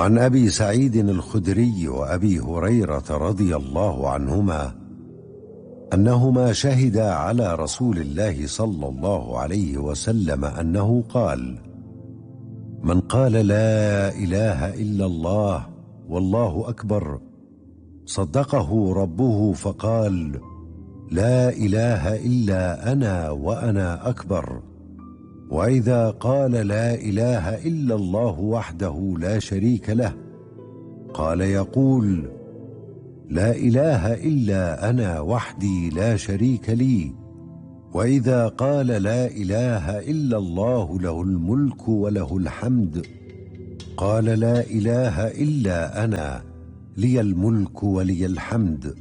وعن أبي سعيد الخدري وأبي هريرة رضي الله عنهما أنهما شهدا على رسول الله صلى الله عليه وسلم أنه قال: من قال لا إله إلا الله والله أكبر صدقه ربه فقال: لا إله إلا أنا وأنا أكبر. وإذا قال لا إله إلا الله وحده لا شريك له قال يقول: لا إله إلا أنا وحدي لا شريك لي. وإذا قال لا إله إلا الله له الملك وله الحمد قال: لا إله إلا أنا لي الملك ولي الحمد.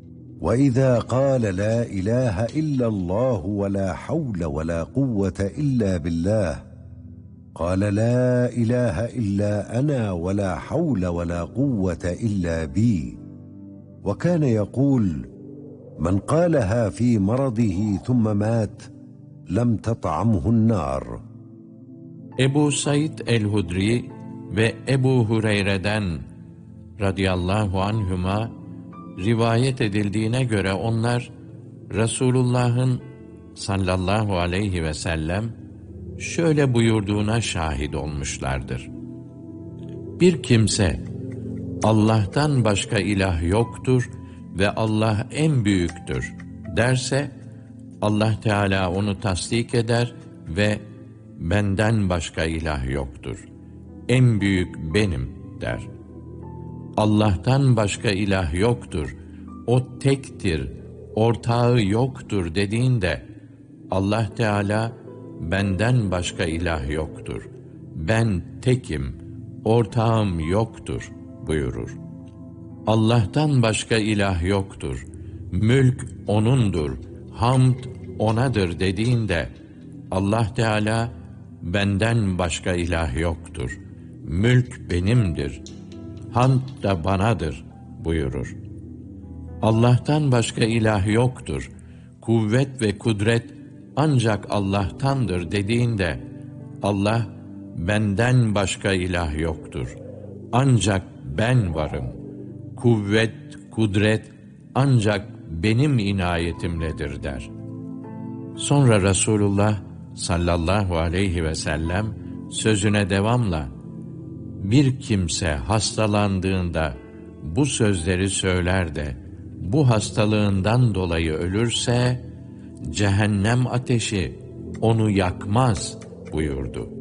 وإذا قال لا إله إلا الله ولا حول ولا قوة إلا بالله قال: لا إله إلا أنا ولا حول ولا قوة إلا بي. وكان يقول: من قالها في مرضه ثم مات لم تطعمه النار. Ebu Said el-Hudri ve Ebu Hureyre'den radıyallahu anhuma rivayet edildiğine göre onlar Resulullah'ın sallallahu aleyhi ve sellem şöyle buyurduğuna şahit olmuşlardır. Bir kimse Allah'tan başka ilah yoktur ve Allah en büyüktür derse, Allah Teala onu tasdik eder ve benden başka ilah yoktur, en büyük benim der. Allah'tan başka ilah yoktur, o tektir, ortağı yoktur dediğinde, Allah Teala benden başka ilah yoktur, ben tekim, ortağım yoktur buyurur. Allah'tan başka ilah yoktur, mülk O'nundur, hamd O'nadır dediğinde, Allah Teala benden başka ilah yoktur, mülk benimdir, hamd da banadır buyurur. Allah'tan başka ilah yoktur, kuvvet ve kudret ancak Allah'tandır dediğinde, Allah benden başka ilah yoktur, ancak ben varım, kuvvet, kudret ancak benim inayetimledir der. Sonra Resulullah sallallahu aleyhi ve sellem sözüne devamla, bir kimse hastalandığında bu sözleri söyler de bu hastalığından dolayı ölürse cehennem ateşi onu yakmaz buyurdu.